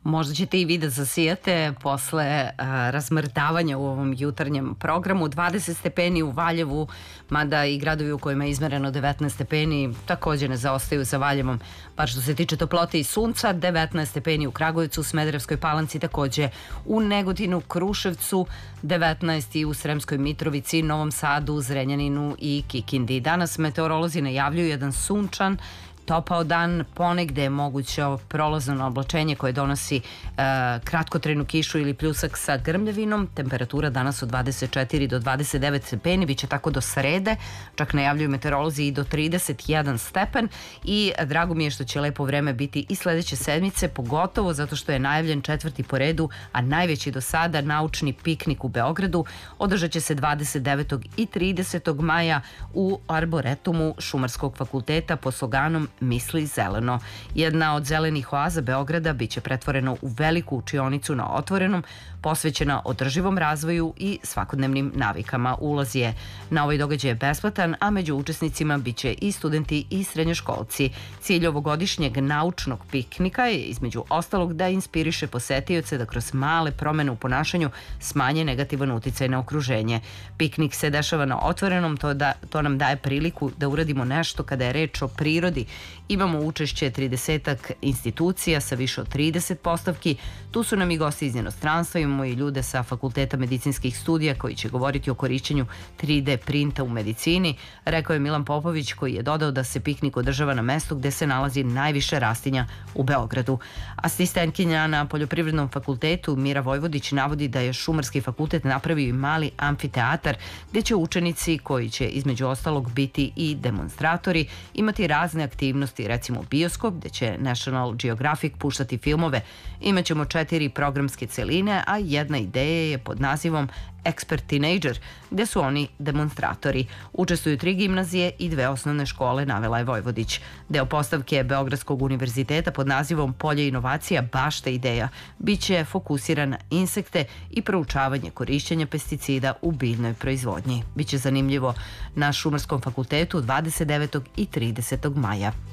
Možda ćete i vi da zasijate posle razmrtavanja u ovom jutarnjem programu. 20 stepeni u Valjevu, mada i gradovi u kojima je izmereno 19 stepeni takođe ne zaostaju za Valjevom. Pa što se tiče toplote i sunca, 19 stepeni u Kragujevcu, Smederevskoj Palanci, takođe u Negotinu, Kruševcu, 19 i u Sremskoj Mitrovici, Novom Sadu, Zrenjaninu i Kikindi. Danas meteorolozi najavljuju jedan sunčan, topao dan, ponegde je moguće prolazno oblačenje koje donosi kratkotrajnu kišu ili pljusak sa grmljavinom. Temperatura danas od 24 do 29 stepeni, biće tako do srede, čak najavljuju meteorolozi i do 31 stepen i drago mi je što će lepo vreme biti i sledeće sedmice, pogotovo zato što je najavljen 4. po redu, a najveći do sada naučni piknik u Beogradu. Održat će se 29. i 30. maja u Arboretumu Šumarskog fakulteta pod sloganom Misli zeleno. Jedna od zelenih oaza Beograda biće pretvorena u veliku učionicu na otvorenom, posvećena održivom razvoju i svakodnevnim navikama. Ulaz je na ovaj događaj besplatan, a među učesnicima biće i studenti i srednjoškolci. Cilj ovogodišnjeg naučnog piknika je između ostalog da inspiriše posetioce da kroz male promene u ponašanju smanje negativan uticaj na okruženje. Piknik se dešava na otvorenom, to nam daje priliku da uradimo nešto kada je reč o prirodi. Imamo učešće 30-ak institucija sa više od 30 postavki. Tu su nam i gosti iz inostranstva, imamo i ljude sa Fakulteta medicinskih studija koji će govoriti o korišćenju 3D printa u medicini. Rekao je Milan Popović, koji je dodao da se piknik održava na mestu gde se nalazi najviše rastinja u Beogradu. Asistentkinja na Poljoprivrednom fakultetu Mira Vojvodić navodi da je Šumarski fakultet napravio i mali amfiteatar gde će učenici, koji će između ostalog biti i demonstratori, imati razne aktivnosti, recimo bioskop gde će National Geographic puštati filmove. Imaćemo 4 programske celine, a jedna ideja je pod nazivom Expert Teenager, gde su oni demonstratori. Učestvuju 3 gimnazije i 2 osnovne škole, navela je Vojvodić. Deo postavke Beogradskog univerziteta pod nazivom Polje inovacija bašta ideja biće fokusiran na insekte i proučavanje korišćenja pesticida u biljnoj proizvodnji. Biće zanimljivo na Šumarskom fakultetu 29. i 30. maja.